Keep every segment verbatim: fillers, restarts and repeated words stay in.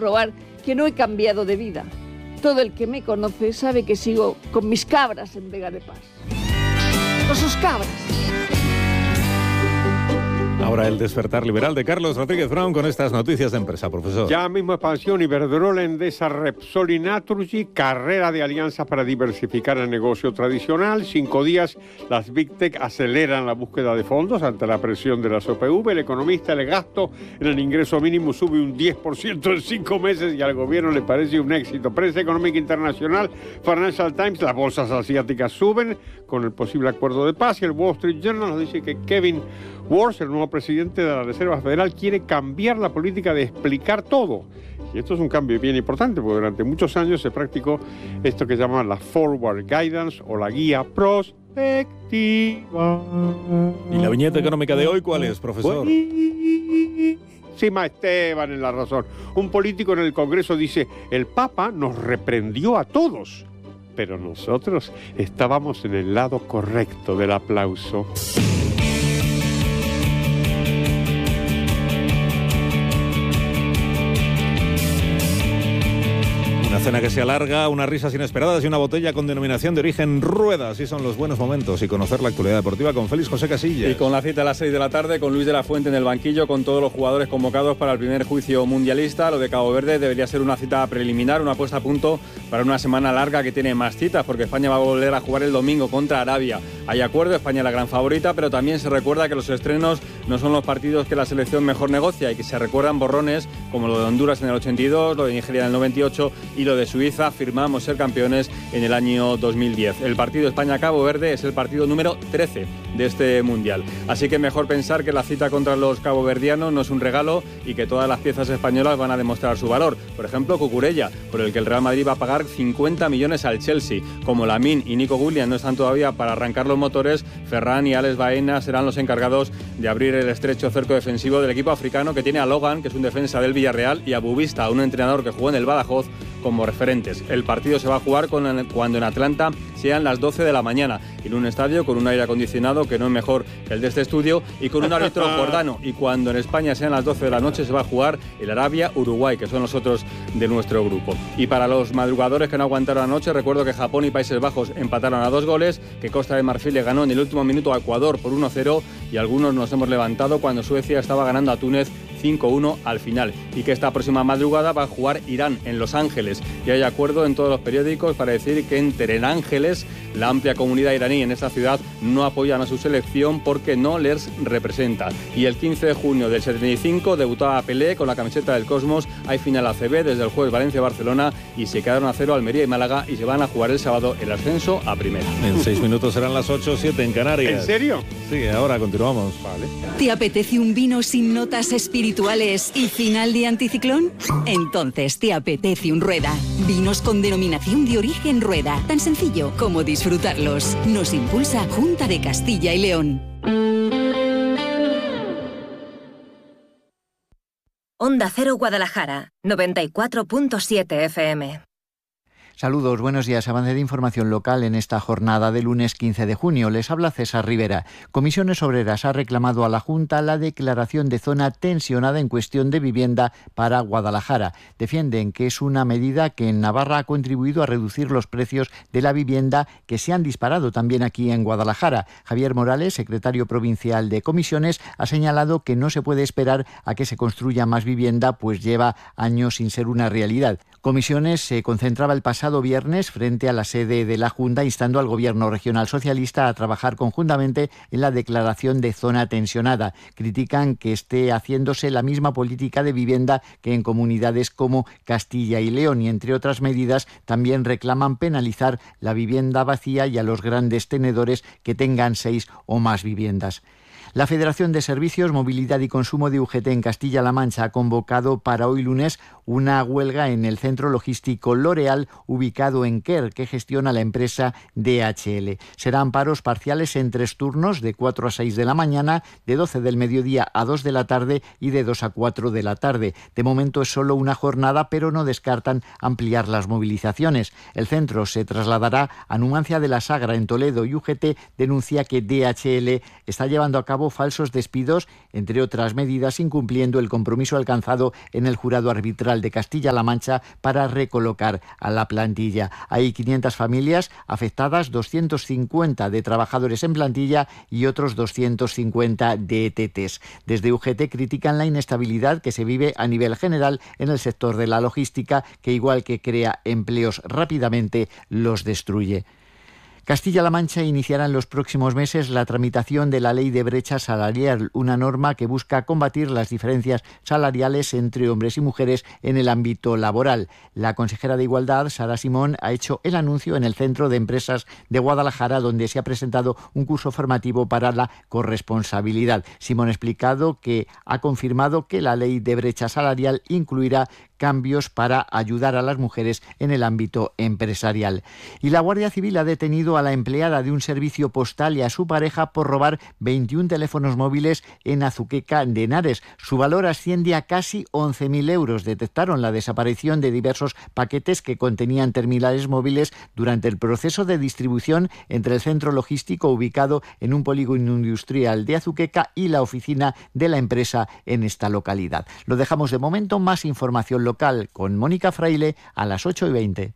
comprobar que no he cambiado de vida. Todo el que me conoce sabe que sigo con mis cabras en Vega de Paz. Con sus cabras. Ahora el despertar liberal de Carlos Rodríguez Brown con estas noticias de empresa, profesor. Ya mismo expansión Iberdrola, Endesa, Repsol y Naturgy, carrera de alianzas para diversificar el negocio tradicional. Cinco días, las Big Tech aceleran la búsqueda de fondos ante la presión de las O P V. El economista, el gasto en el ingreso mínimo sube un diez por ciento en cinco meses y al gobierno le parece un éxito. Prensa económica internacional, Financial Times, las bolsas asiáticas suben con el posible acuerdo de paz y el Wall Street Journal nos dice que Kevin Warsh, el nuevo presidente de la Reserva Federal, quiere cambiar la política de explicar todo. Y esto es un cambio bien importante, porque durante muchos años se practicó esto que llaman la Forward Guidance o la guía prospectiva. ¿Y la viñeta económica de hoy cuál es, profesor? Sima Esteban en La Razón. Un político en el Congreso dice, el Papa nos reprendió a todos, pero nosotros estábamos en el lado correcto del aplauso. Una cena que se alarga, unas risas inesperadas y una botella con denominación de origen Rueda. Así son los buenos momentos. Y conocer la actualidad deportiva con Félix José Casillas. Y con la cita a las seis de la tarde, con Luis de la Fuente en el banquillo, con todos los jugadores convocados para el primer juicio mundialista. Lo de Cabo Verde debería ser una cita preliminar, una puesta a punto para una semana larga que tiene más citas, porque España va a volver a jugar el domingo contra Arabia. Hay acuerdo, España es la gran favorita, pero también se recuerda que los estrenos no son los partidos que la selección mejor negocia y que se recuerdan borrones como lo de Honduras en el ochenta y dos, lo de Nigeria en el noventa y ocho y lo de Suiza, firmamos ser campeones en el año dos mil diez. El partido España-Cabo Verde es el partido número trece de este Mundial. Así que mejor pensar que la cita contra los caboverdianos no es un regalo y que todas las piezas españolas van a demostrar su valor. Por ejemplo, Cucurella, por el que el Real Madrid va a pagar cincuenta millones al Chelsea. Como Lamine y Nico Williams no están todavía para arrancar los motores, Ferran y Alex Baena serán los encargados de abrir el estrecho cerco defensivo del equipo africano, que tiene a Logan, que es un defensa del Villarreal, y a Bubista, un entrenador que jugó en el Badajoz, como referentes. El partido se va a jugar con, cuando en Atlanta sean las doce de la mañana, en un estadio con un aire acondicionado que no es mejor que el de este estudio y con un árbitro jordano. Y cuando en España sean las doce de la noche se va a jugar el Arabia-Uruguay, que son los otros de nuestro grupo. Y para los madrugadores que no aguantaron anoche, recuerdo que Japón y Países Bajos empataron a dos goles, que Costa de Marfil le ganó en el último minuto a Ecuador por uno cero y algunos nos hemos levantado cuando Suecia estaba ganando a Túnez cinco uno al final, y que esta próxima madrugada va a jugar Irán en Los Ángeles. Y hay acuerdo en todos los periódicos para decir que en Ángeles la amplia comunidad iraní en esta ciudad no apoyan a su selección porque no les representa. Y el quince de junio del setenta y cinco debutaba Pelé con la camiseta del Cosmos. Hay final A C B desde el jueves Valencia-Barcelona y se quedaron a cero Almería y Málaga y se van a jugar el sábado el ascenso a primera. En seis minutos serán las ocho, siete en Canarias. ¿En serio? Sí, ahora continuamos. Vale. ¿Te apetece un vino sin notas espirituales y final de anticiclón? Entonces te apetece un Rueda. Vinos con denominación de origen Rueda. Tan sencillo como disfrutarlos. Nos impulsa Junta de Castilla y León. Onda Cero Guadalajara, noventa y cuatro punto siete F M. Saludos, buenos días. Avance de información local en esta jornada de lunes quince de junio. Les habla César Rivera. Comisiones Obreras ha reclamado a la Junta la declaración de zona tensionada en cuestión de vivienda para Guadalajara. Defienden que es una medida que en Navarra ha contribuido a reducir los precios de la vivienda, que se han disparado también aquí en Guadalajara. Javier Morales, secretario provincial de Comisiones, ha señalado que no se puede esperar a que se construya más vivienda, pues lleva años sin ser una realidad. Comisiones se concentraba el pasado viernes frente a la sede de la Junta instando al Gobierno regional socialista a trabajar conjuntamente en la declaración de zona tensionada. Critican que esté haciéndose la misma política de vivienda que en comunidades como Castilla y León y, entre otras medidas, también reclaman penalizar la vivienda vacía y a los grandes tenedores que tengan seis o más viviendas. La Federación de Servicios, Movilidad y Consumo de U G T en Castilla-La Mancha ha convocado para hoy lunes una huelga en el centro logístico L'Oréal, ubicado en Quer, que gestiona la empresa D H L. Serán paros parciales en tres turnos, de cuatro a seis de la mañana, de doce del mediodía a dos de la tarde y de dos a cuatro de la tarde. De momento es solo una jornada, pero no descartan ampliar las movilizaciones. El centro se trasladará a Numancia de la Sagra, en Toledo, y U G T denuncia que D H L está llevando a cabo falsos despidos entre otras medidas, incumpliendo el compromiso alcanzado en el jurado arbitral de Castilla-La Mancha para recolocar a la plantilla. Hay quinientas familias afectadas, doscientos cincuenta de trabajadores en plantilla y otros doscientos cincuenta de E T Tes. Desde U G T critican la inestabilidad que se vive a nivel general en el sector de la logística, que igual que crea empleos rápidamente, los destruye. Castilla-La Mancha iniciará en los próximos meses la tramitación de la Ley de Brecha Salarial, una norma que busca combatir las diferencias salariales entre hombres y mujeres en el ámbito laboral. La consejera de Igualdad, Sara Simón, ha hecho el anuncio en el Centro de Empresas de Guadalajara, donde se ha presentado un curso formativo para la corresponsabilidad. Simón ha explicado que ha confirmado que la Ley de Brecha Salarial incluirá cambios para ayudar a las mujeres en el ámbito empresarial. Y la Guardia Civil ha detenido a la empleada de un servicio postal y a su pareja por robar veintiún teléfonos móviles en Azuqueca de Henares. Su valor asciende a casi once mil euros. Detectaron la desaparición de diversos paquetes que contenían terminales móviles durante el proceso de distribución entre el centro logístico ubicado en un polígono industrial de Azuqueca y la oficina de la empresa en esta localidad. Lo dejamos de momento. Más información local con Mónica Fraile a las ocho y veinte.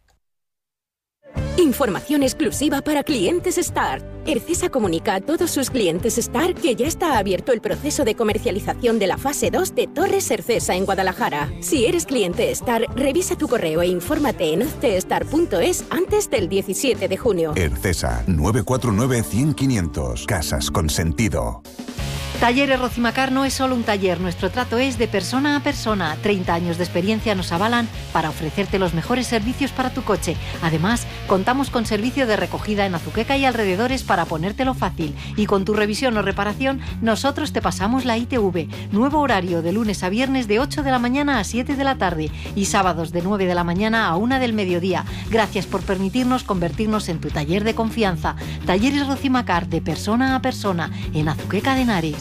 Información exclusiva para clientes Start. Ercesa comunica a todos sus clientes Start que ya está abierto el proceso de comercialización de la fase dos de Torres Ercesa en Guadalajara. Si eres cliente Start, revisa tu correo e infórmate en octestar punto es antes del diecisiete de junio. Ercesa, nueve cuatro nueve, cien, quinientos. Casas con sentido. Talleres Rocimacar no es solo un taller, nuestro trato es de persona a persona. treinta años de experiencia nos avalan para ofrecerte los mejores servicios para tu coche. Además, contamos con servicio de recogida en Azuqueca y alrededores para ponértelo fácil. Y con tu revisión o reparación, nosotros te pasamos la I T V. Nuevo horario de lunes a viernes de ocho de la mañana a siete de la tarde y sábados de nueve de la mañana a una del mediodía. Gracias por permitirnos convertirnos en tu taller de confianza. Talleres Rocimacar, de persona a persona, en Azuqueca de Henares.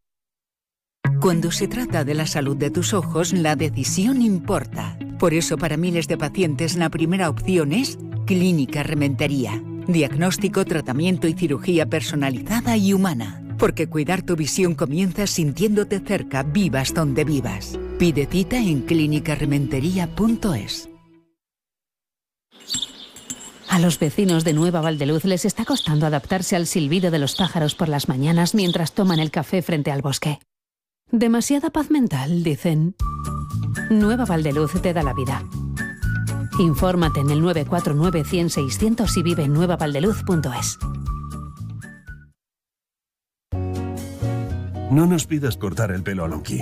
Cuando se trata de la salud de tus ojos, la decisión importa. Por eso, para miles de pacientes, la primera opción es Clínica Rementería. Diagnóstico, tratamiento y cirugía personalizada y humana. Porque cuidar tu visión comienza sintiéndote cerca, vivas donde vivas. Pide cita en clínica rementería punto es. A los vecinos de Nueva Valdeluz les está costando adaptarse al silbido de los pájaros por las mañanas mientras toman el café frente al bosque. Demasiada paz mental, dicen. Nueva Valdeluz te da la vida. Infórmate en el nueve cuatro nueve, cien, seiscientos y vive en nueva valdeluz punto es. No nos pidas cortar el pelo a Lonky.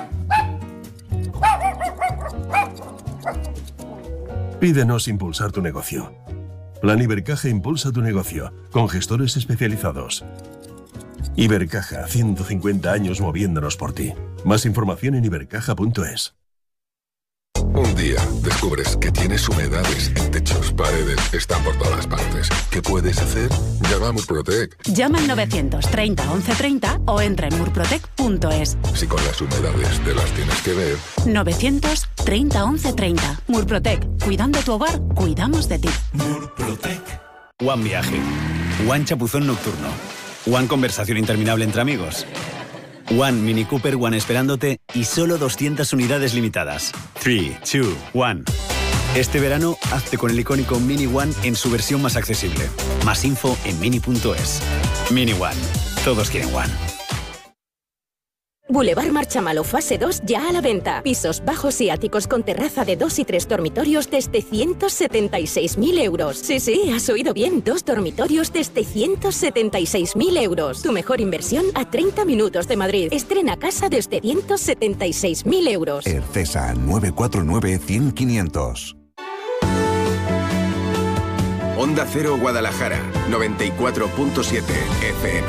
Pídenos impulsar tu negocio. Plan Ibercaja impulsa tu negocio, con gestores especializados. Ibercaja, ciento cincuenta años moviéndonos por ti. Más información en ibercaja punto es. Un día descubres que tienes humedades en techos, paredes, están por todas partes. ¿Qué puedes hacer? Llama a Murprotec. Llama al novecientos treinta, once treinta o entra en murprotec punto es. Si con las humedades te las tienes que ver. novecientos treinta, once treinta. Murprotec. Cuidando tu hogar, cuidamos de ti. Murprotec. One Viaje. One Chapuzón Nocturno. One Conversación Interminable entre amigos. One Mini Cooper One esperándote y solo doscientas unidades limitadas. tres, dos, uno. Este verano, hazte con el icónico Mini One en su versión más accesible. Más info en mini punto es. Mini One. Todos quieren One. Boulevard Marchamalo fase dos ya a la venta. Pisos bajos y áticos con terraza de dos y tres dormitorios desde ciento setenta y seis mil euros. Sí, sí, has oído bien. Dos dormitorios desde ciento setenta y seis mil euros. Tu mejor inversión a treinta minutos de Madrid. Estrena casa desde ciento setenta y seis mil euros. Ercesa, nueve cuatro nueve, cien, quinientos. Onda Cero Guadalajara, noventa y cuatro punto siete F M.